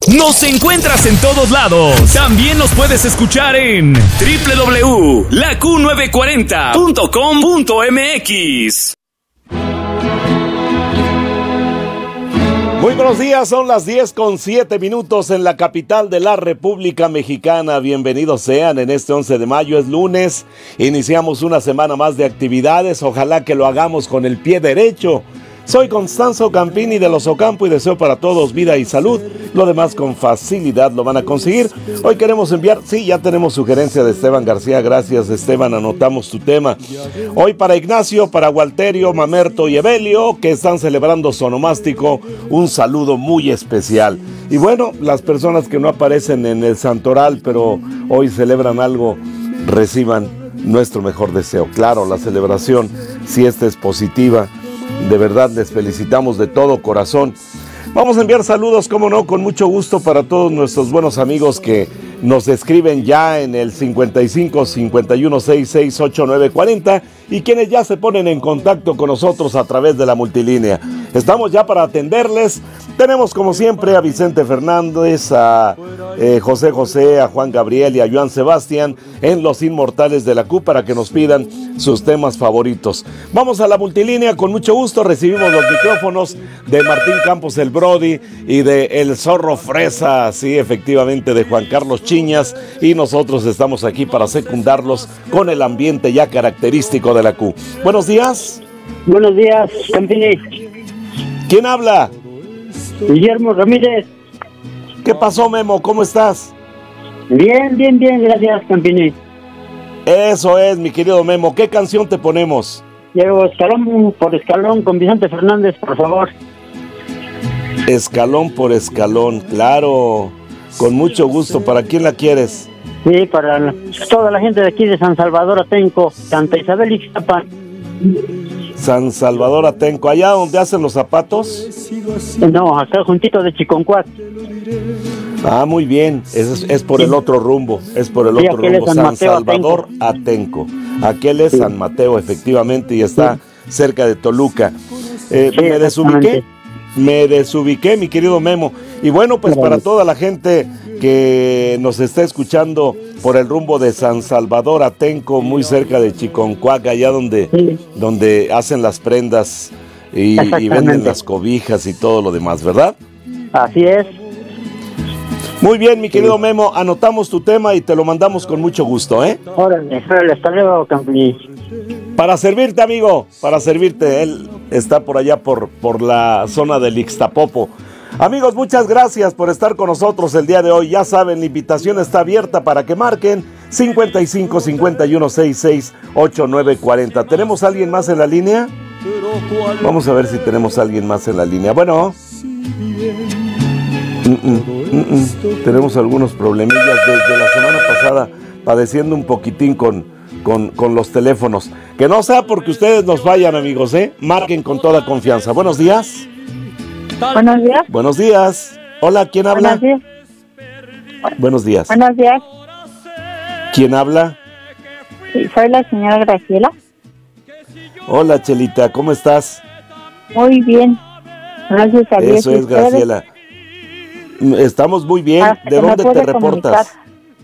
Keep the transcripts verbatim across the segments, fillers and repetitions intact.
Nos encuentras en todos lados. También nos puedes escuchar en doble u doble u doble u punto la Q novecientos cuarenta punto com punto m x. Muy buenos días, son las diez con siete minutos en la capital de la República Mexicana. Bienvenidos sean en este once de mayo, es lunes. Iniciamos una semana más de actividades, ojalá que lo hagamos con el pie derecho. Soy Constanzo Campini de Los Ocampo y deseo para todos vida y salud. Lo demás con facilidad lo van a conseguir. Hoy queremos enviar, sí, ya tenemos sugerencia de Esteban García. Gracias, Esteban, anotamos tu tema. Hoy para Ignacio, para Walterio, Mamerto y Evelio, que están celebrando su onomástico, un saludo muy especial. Y bueno, las personas que no aparecen en el santoral, pero hoy celebran algo, reciban nuestro mejor deseo. Claro, la celebración, si esta es positiva, de verdad les felicitamos de todo corazón. Vamos a enviar saludos, como no, con mucho gusto para todos nuestros buenos amigos que nos escriben ya en el cincuenta y cinco, cincuenta y uno, sesenta y seis, ochenta y nueve cuarenta y quienes ya se ponen en contacto con nosotros a través de la multilínea. Estamos ya para atenderles. Tenemos como siempre a Vicente Fernández, a eh, José José, a Juan Gabriel y a Joan Sebastián en Los Inmortales de la Q para que nos pidan sus temas favoritos. Vamos a la multilínea, con mucho gusto recibimos los micrófonos de Martín Campos el Brody y de El Zorro Fresa, sí, efectivamente, de Juan Carlos Chiñas, y nosotros estamos aquí para secundarlos con el ambiente ya característico de la Q. Buenos días. Buenos días, Campini. ¿Quién habla? Guillermo Ramírez. ¿Qué pasó, Memo? ¿Cómo estás? Bien, bien, bien, gracias, Campini. Eso es, mi querido Memo. ¿Qué canción te ponemos? Llevo escalón por escalón con Vicente Fernández, por favor. Escalón por escalón, claro. Con mucho gusto. ¿Para quién la quieres? Sí, para toda la gente de aquí de San Salvador Atenco, Santa Isabel y Ixtapa. San Salvador Atenco, allá donde hacen los zapatos. No, acá juntito de Chiconcuac. Ah, muy bien, es, es por sí. el otro rumbo, es por el sí, otro rumbo, San, San Salvador Atenco. Atenco. Aquel es sí. San Mateo, efectivamente, y está sí. cerca de Toluca. Eh, sí, me desubiqué, me desubiqué, mi querido Memo. Y bueno, pues para toda la gente que nos está escuchando por el rumbo de San Salvador Atenco, muy cerca de Chiconcuac, allá donde, sí. donde hacen las prendas y, y venden las cobijas y todo lo demás, ¿verdad? Así es. Muy bien, mi querido sí. Memo, anotamos tu tema y te lo mandamos con mucho gusto, ¿eh? Órale, órale, hasta luego, Campini. Para servirte, amigo, para servirte. Él está por allá, por, por la zona del Ixtapopo. Amigos, muchas gracias por estar con nosotros el día de hoy. Ya saben, la invitación está abierta para que marquen cincuenta y cinco, cincuenta y uno, sesenta y seis, ochenta y nueve cuarenta. ¿Tenemos a alguien más en la línea? Vamos a ver si tenemos a alguien más en la línea. Bueno, mm, mm, mm, mm. tenemos algunos problemillas desde la semana pasada, padeciendo un poquitín con, con, con los teléfonos. Que no sea porque ustedes nos fallan, amigos, ¿eh? Marquen con toda confianza. Buenos días. Buenos días. Buenos días. Hola, ¿quién habla? Buenos días. Buenos días. Buenos días. ¿Quién habla? Sí, soy la señora Graciela. Hola, Chelita, ¿cómo estás? Muy bien. Gracias a Dios. Eso es, Graciela. Estamos muy bien. Hasta ¿De dónde te comunicar. reportas?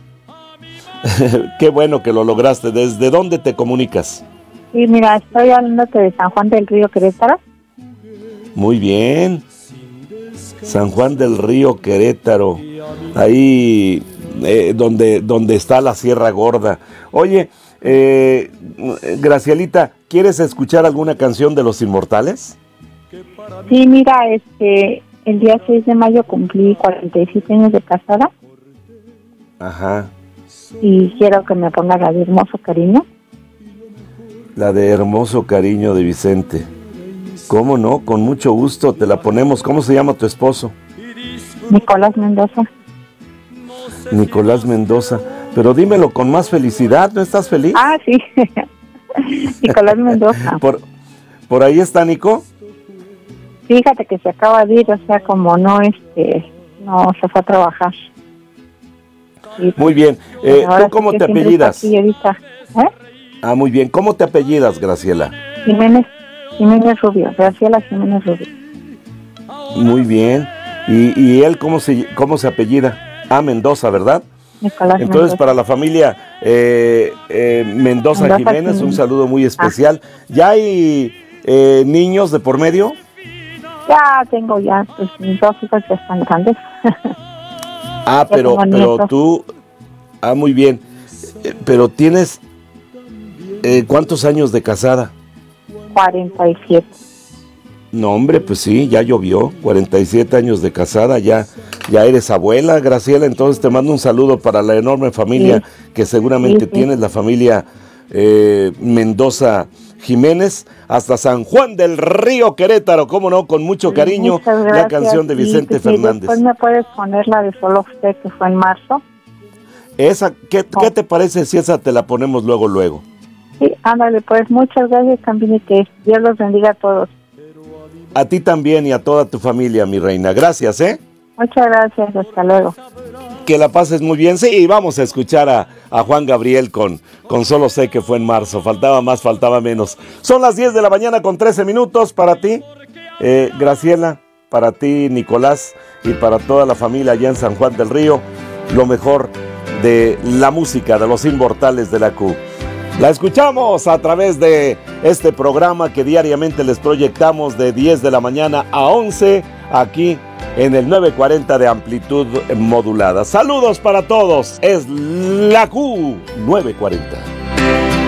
Qué bueno que lo lograste. ¿Desde dónde te comunicas? Sí, mira, estoy hablándote de San Juan del Río, Querétaro. Muy bien. San Juan del Río, Querétaro, ahí eh, donde, donde está la Sierra Gorda. Oye, eh, Gracielita, ¿quieres escuchar alguna canción de Los Inmortales? Sí, mira, este, el día seis de mayo cumplí cuarenta y siete años de casada. Ajá. Y quiero que me ponga la de Hermoso Cariño. La de Hermoso Cariño de Vicente. ¿Cómo no? Con mucho gusto te la ponemos. ¿Cómo se llama tu esposo? Nicolás Mendoza. Nicolás Mendoza. Pero dímelo con más felicidad, ¿no estás feliz? Ah, sí. Nicolás Mendoza. ¿Por, ¿Por ahí está Nico? Fíjate que se acaba de ir, o sea, como no, este, no se fue a trabajar. Y, muy bien. Eh, ¿Tú cómo te apellidas? ¿Eh? Ah, muy bien. ¿Cómo te apellidas, Graciela? Jiménez. Jiménez Rubio, Graciela Jiménez Rubio. Muy bien. ¿Y, y él cómo se, cómo se apellida? Ah, Mendoza, ¿verdad? Nicolás Entonces, Mendoza. para la familia eh, eh, Mendoza, Mendoza Jiménez, Jiménez. un saludo muy especial. ¿Ya hay eh, niños de por medio? Ya tengo ya, pues mis dos hijos ya están grandes. Ah, Ya pero, tengo pero nietos. tú, ah, muy bien. Eh, pero tienes, eh, ¿cuántos años de casada? cuarenta y siete. No, hombre, pues sí, ya llovió. cuarenta y siete años de casada, ya, ya eres abuela, Graciela. Entonces te mando un saludo para la enorme familia Sí. que seguramente Sí, sí. tienes, la familia eh, Mendoza Jiménez, hasta San Juan del Río, Querétaro, cómo no, con mucho cariño, Muchas la gracias. canción de Y, Vicente pues, y Fernández. después me puedes poner la de Solo Usted, que fue en marzo. Esa, ¿qué, Oh. ¿Qué te parece si esa te la ponemos luego, luego? Sí, ándale, pues muchas gracias también y que Dios los bendiga a todos. A ti también y a toda tu familia, mi reina. Gracias, ¿eh? Muchas gracias, hasta luego. Que la pases muy bien. Sí, vamos a escuchar a, a Juan Gabriel con, con Solo sé que fue en marzo. Faltaba más, faltaba menos. Son las diez de la mañana con trece minutos para ti, eh, Graciela, para ti, Nicolás, y para toda la familia allá en San Juan del Río. Lo mejor de la música de los inmortales de la Q. La escuchamos a través de este programa que diariamente les proyectamos de diez de la mañana a once aquí en el nueve cuarenta de amplitud modulada. Saludos para todos. Es la Q nueve cuarenta.